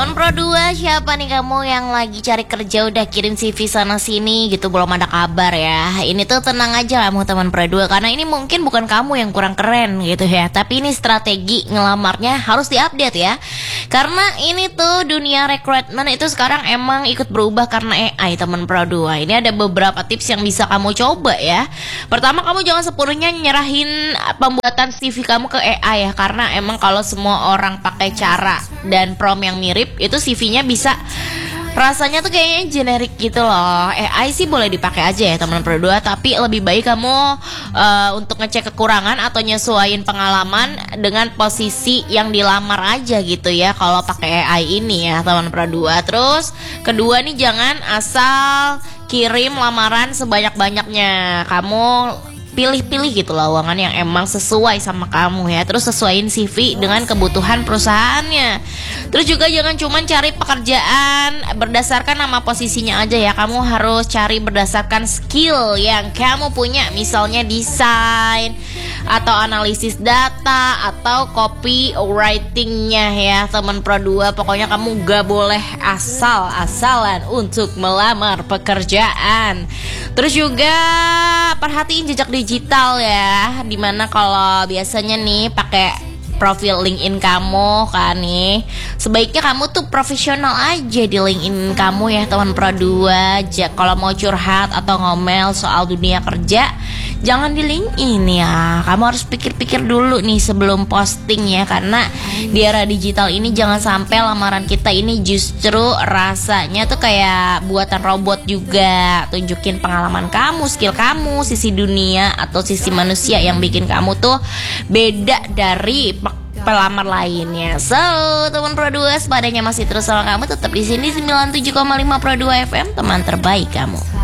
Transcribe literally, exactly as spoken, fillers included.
Teman Pro dua, siapa nih kamu yang lagi cari kerja udah kirim C V sana sini gitu belum ada kabar ya? Ini tuh tenang aja kamu teman Pro dua, karena ini mungkin bukan kamu yang kurang keren gitu ya, tapi ini strategi ngelamarnya harus diupdate ya. Karena ini tuh dunia rekrutmen itu sekarang emang ikut berubah karena A I teman Pro dua. Ini ada beberapa tips yang bisa kamu coba ya. Pertama, kamu jangan sepenuhnya nyerahin pembuatan C V kamu ke A I ya, karena emang kalau semua orang pakai cara dan prompt yang mirip itu C V-nya bisa rasanya tuh kayaknya generik gitu loh. A I sih boleh dipakai aja ya teman Pro dua, tapi lebih baik kamu uh, untuk ngecek kekurangan atau nyesuaiin pengalaman dengan posisi yang dilamar aja gitu ya kalau pakai A I ini ya teman Pro dua. Terus kedua nih, jangan asal kirim lamaran sebanyak-banyaknya. Kamu pilih-pilih gitu lowongan yang emang sesuai sama kamu ya. Terus sesuaiin C V dengan kebutuhan perusahaannya. Terus juga jangan cuma cari pekerjaan berdasarkan nama posisinya aja ya. Kamu harus cari berdasarkan skill yang kamu punya. Misalnya desain atau analisis data atau copy writingnya ya teman Pro dua. Pokoknya kamu gak boleh asal-asalan untuk melamar pekerjaan. Terus juga perhatiin jejak digital ya, dimana kalau biasanya nih pakai profil LinkedIn kamu kan nih, sebaiknya kamu tuh profesional aja di LinkedIn kamu ya teman Pro dua. Kalau mau curhat atau ngomel soal dunia kerja, jangan di LinkedIn ya. Kamu harus pikir-pikir dulu nih sebelum posting ya, karena di era digital ini jangan sampai lamaran kita ini justru rasanya tuh kayak buatan robot juga. Tunjukin pengalaman kamu, skill kamu, sisi dunia atau sisi manusia yang bikin kamu tuh beda dari pelamar lainnya. So, teman Pro dua, sepadanya masih terus sama kamu, tetap di sini sembilan puluh tujuh koma lima Pro dua F M, teman terbaik kamu.